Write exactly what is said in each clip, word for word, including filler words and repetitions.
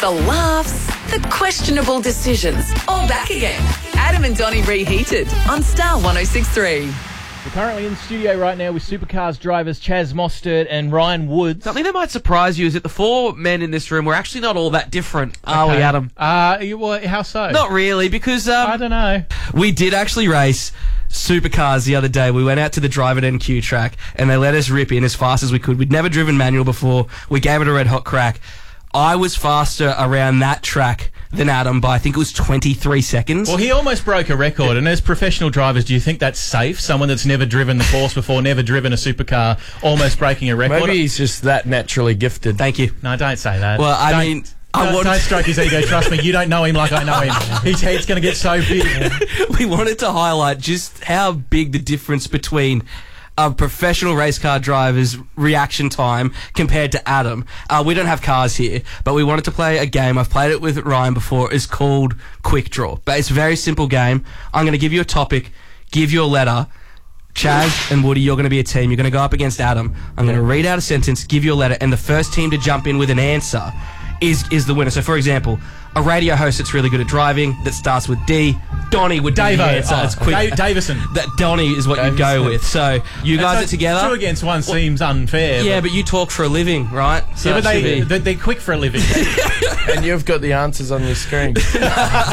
The laughs, the questionable decisions, all back again. Adam and Donnie Reheated on Star one oh six point three. We're currently in the studio right now with Supercars drivers Chaz Mostert and Ryan Woods. Something that might surprise you is that the four men in this room were actually not all that different, are Okay. we, Adam? Uh, you- well, how so? Not really, because um, I don't know. we did actually race Supercars the other day. We went out to the Drive at N Q track, and they let us rip in as fast as we could. We'd never driven manual before. We gave it a red hot crack. I was faster around that track than Adam by, I think it was twenty-three seconds. Well, he almost broke a record, and as professional drivers, do you think that's safe? Someone that's never driven the course before, never driven a supercar, almost breaking a record? Maybe he's just that naturally gifted. Thank you. No, don't say that. Well, I Don't- mean... I Don't, want- don't stroke his ego, trust me. You don't know him like I know him. His head's going to get so big. We wanted to highlight just how big the difference between a professional race car driver's reaction time compared to Adam. Uh, we don't have cars here, but we wanted to play a game. I've played it with Ryan before. It's called Quick Draw. But it's a very simple game. I'm going to give you a topic, give you a letter. Chaz and Woody, you're going to be a team. You're going to go up against Adam. I'm going to read out a sentence, give you a letter, and the first team to jump in with an answer is is the winner. So, for example, a radio host that's really good at driving that starts with D, Donnie would be the Davo. answer. Oh, It's quick. Dave- Davison. That Donnie is what you go with. So you guys So are together. Two against one seems unfair. Yeah, but you talk for a living, right? So Yeah, but it should they, be- they, they're quick for a living. And you've got the answers on your screen. All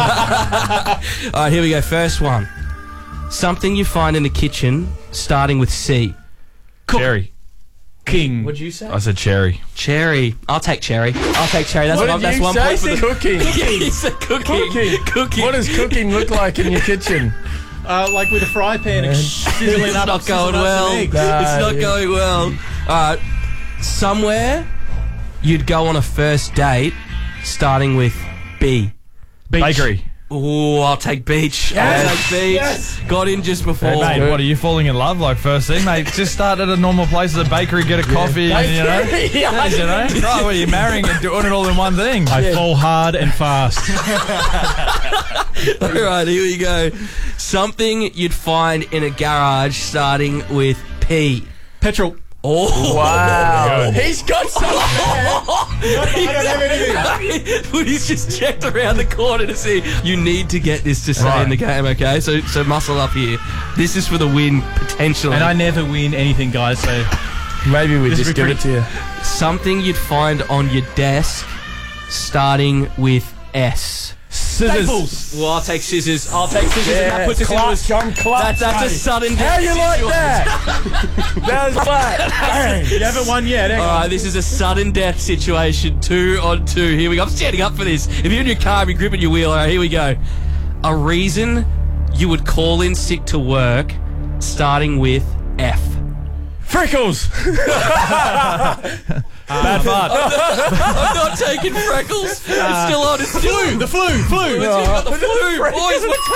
right, here we go. First one. Something you find in the kitchen starting with C. Cherry. King. What'd you say? I said cherry. Cherry. I'll take cherry. I'll take cherry. That's What one. did That's you one say? point for the Cooking. He said cooking. Cooking. Cooking. What does cooking look like in your kitchen? Uh, like with a fry pan and sizzling It's up. not going sizzling up well. some eggs. Nah, It's not yeah. going well. All right. Somewhere you'd go on a first date starting with B. Beach. Bakery. Oh, I'll take beach. Yes. I'll take beach. Yes. Got in just before. Hey, mate, what are you falling in love like first thing, mate? Just start at a normal place at a bakery, get a coffee, and you know, Bakery, yeah. you know, right? Well, you're marrying and doing it all in one thing. I fall hard and fast. All right, here we go. Something you'd find in a garage starting with P. Petrol. Oh, Wow. He's got something. But he's just checked around the corner to see. You need to get this to stay Right. in the game, okay? So, so muscle up here. This is for the win potentially. And I never win anything, guys, so... Maybe we This just would be give it to you. Something you'd find on your desk starting with S. Staples. Well, I'll take scissors. I'll take scissors. and that puts us into clutch a, on clutch. that, that's a mate. sudden How death you like situation. that? That was flat. Bang. You haven't won yet, hang All on. right, this is a sudden death situation. Two on two. Here we go. I'm standing up for this. If you're in your car, you're gripping your wheel. All right, here we go. A reason you would call in sick to work starting with F. Freckles. Bad fart. I'm not taking freckles. It's still on. It's still on. The flu, flu. You've got the flu. Boys, what's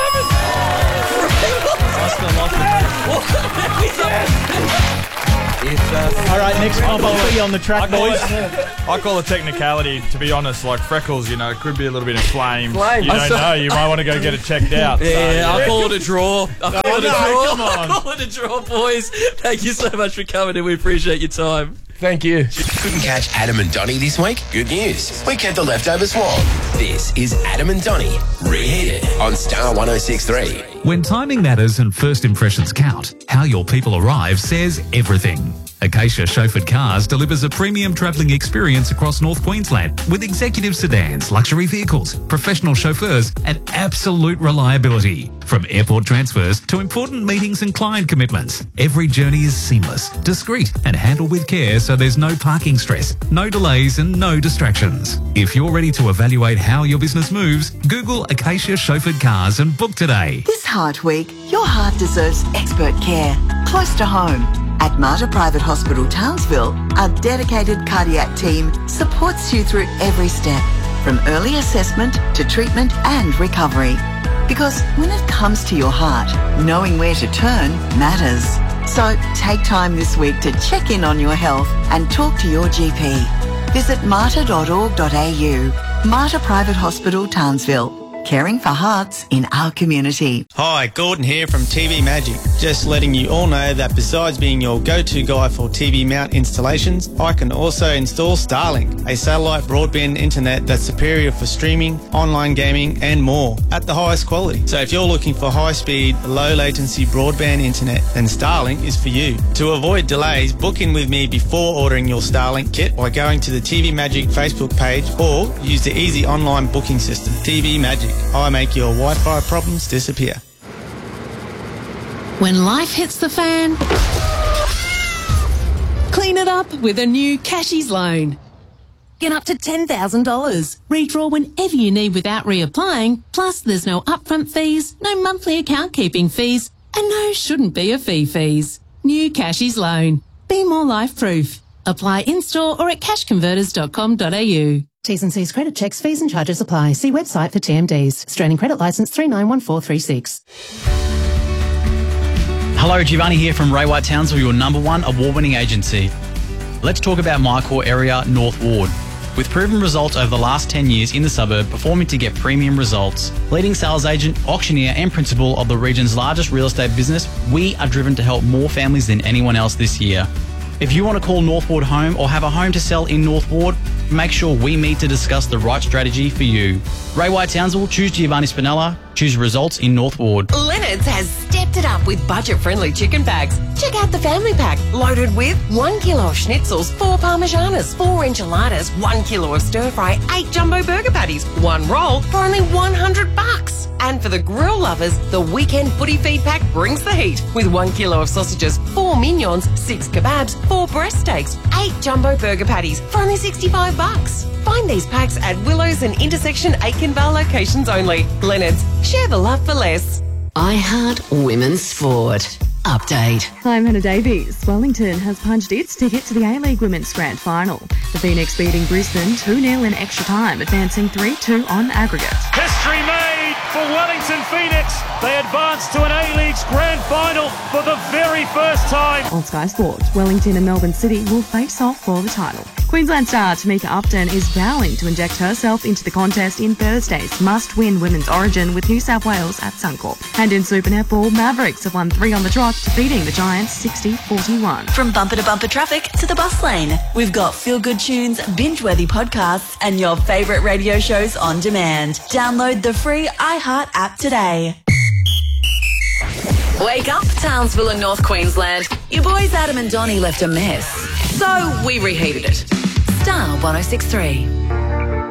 All right, next pump I'll be on the track, boys. I call it technicality, to be honest, like freckles, you know, it could be a little bit inflamed. Inflamed. You I'm don't so- know, you might want to go get it checked out. So, Yeah, I'll call it a draw. I'll call it a no, draw. come on. I'll call it a draw, boys. Thank you so much for coming and we appreciate your time. Thank you. Couldn't catch Adam and Donnie this week? Good news. We kept the leftovers warm. This is Adam and Donnie Reheated on Star one oh six point three. When timing matters and first impressions count, how your people arrive says everything. Acacia Chauffeured Cars delivers a premium travelling experience across North Queensland with executive sedans, luxury vehicles, professional chauffeurs and absolute reliability. From airport transfers to important meetings and client commitments, every journey is seamless, discreet and handled with care so there's no parking stress, no delays and no distractions. If you're ready to evaluate how your business moves, Google Acacia Chauffeured Cars and book today. This Heart Week, your heart deserves expert care, close to home. At Mater Private Hospital Townsville, our dedicated cardiac team supports you through every step, from early assessment to treatment and recovery. Because when it comes to your heart, knowing where to turn matters. So take time this week to check in on your health and talk to your G P. Visit mater dot org dot a u. Mater Private Hospital Townsville. caring for hearts in our community. Hi, Gordon here from T V Magic. Just letting you all know that besides being your go-to guy for T V mount installations, I can also install Starlink, a satellite broadband internet that's superior for streaming, online gaming and more at the highest quality. So if you're looking for high-speed, low-latency broadband internet, then Starlink is for you. To avoid delays, book in with me before ordering your Starlink kit by going to the T V Magic Facebook page or use the easy online booking system. T V Magic. I make your Wi-Fi problems disappear. When life hits the fan, clean it up with a new Cashies loan. Get up to ten thousand dollars. Redraw whenever you need without reapplying. Plus, there's no upfront fees, no monthly account keeping fees, and no shouldn't be a fee fees. New Cashies loan. Be more life-proof. Apply in-store or at cash converters dot com dot a u. T's and C's credit checks, fees and charges apply. See website for T M Ds. Australian Credit Licence three nine one four three six. Hello, Giovanni here from Ray White Townsville, your number one award-winning agency. Let's talk about my core area, North Ward. With proven results over the last ten years in the suburb, performing to get premium results. Leading sales agent, auctioneer and principal of the region's largest real estate business, we are driven to help more families than anyone else this year. If you want to call North Ward home or have a home to sell in North Ward, make sure we meet to discuss the right strategy for you. Ray White Townsville, choose Giovanni Spinella, choose results in North Ward. Leonard's has stepped it up with budget-friendly chicken packs. Check out the family pack, loaded with one kilo of schnitzels, four parmesanas, four enchiladas, one kilo of stir-fry, eight jumbo burger patties, one roll for only one hundred bucks. And for the grill lovers, the weekend footy feed pack brings the heat with one kilo of sausages, four mignons, six kebabs, four breast steaks, eight jumbo burger patties for only sixty-five bucks. Find these packs at Willows and Intersection Aikenvale locations only. Leonard's, share the love for less. iHeart Women's Sport. Update. I'm Hannah Davies. Wellington has punched its ticket to the A-League Women's Grand Final. The Phoenix beating Brisbane two nil in extra time, advancing three two on aggregate. History made for Wellington Phoenix. They advance to an A-League's Grand Final for the very first time. On Sky Sport, Wellington and Melbourne City will face off for the title. Queensland star Tamika Upton is vowing to inject herself into the contest in Thursday's must-win Women's Origin with New South Wales at Suncorp. And in Super Netball, Mavericks have won three on the trot, defeating the Giants sixty forty-one. From bumper to bumper traffic to the bus lane, we've got feel-good tunes, binge-worthy podcasts, and your favourite radio shows on demand. Download the free iHeart app today. Wake up, Townsville and North Queensland. Your boys Adam and Donnie left a mess, so we reheated it. Star one oh six three.